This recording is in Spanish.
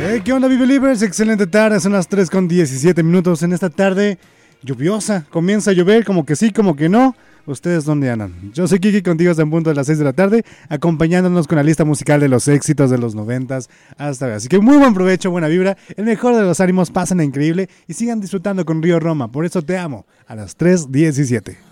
¿Qué onda, Believers? Excelente tarde, son las 3:17 en esta tarde lluviosa. Comienza a llover, como que sí, como que no. ¿Ustedes dónde andan? Yo soy Kiki, contigo hasta en punto de las 6 de la tarde, acompañándonos con la lista musical de los éxitos de los 90s hasta hoy. Así que muy buen provecho, buena vibra, el mejor de los ánimos, pasen increíble y sigan disfrutando con Río Roma. Por eso te amo, a las 3:17.